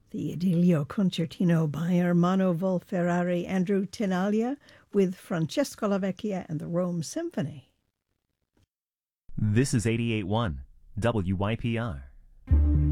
The Idilio Concertino by Ermanno Volferrari, Andrew Tenaglia, with Francesco Lavecchia and the Rome Symphony. This is 88.1 WYPR.